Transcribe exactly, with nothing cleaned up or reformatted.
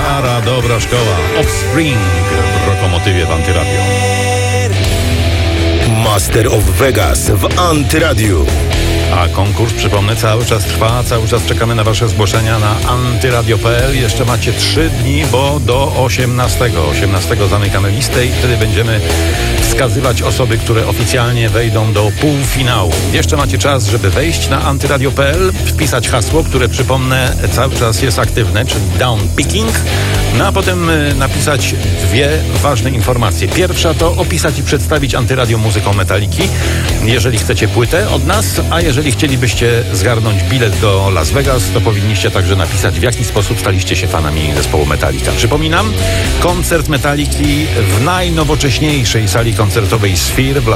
Stara, dobra szkoła. Offspring w Rokomotywie w Antyradio. Master of Vegas w Antyradiu. A konkurs, przypomnę, cały czas trwa, cały czas czekamy na wasze zgłoszenia na antyradio kropka p l. Jeszcze macie trzy dni, bo do osiemnastego. osiemnastego zamykamy listę i wtedy będziemy wskazywać osoby, które oficjalnie wejdą do półfinału. Jeszcze macie czas, żeby wejść na antyradio kropka p l, wpisać hasło, które, przypomnę, cały czas jest aktywne, czyli downpicking, no a potem napisać dwie ważne informacje. Pierwsza to opisać i przedstawić Antyradio muzyką Metaliki, jeżeli chcecie płytę od nas, a jeżeli chcielibyście zgarnąć bilet do Las Vegas, to powinniście także napisać, w jaki sposób staliście się fanami zespołu Metallica. Przypominam, koncert Metaliki w najnowocześniejszej sali koncertowej Sphere w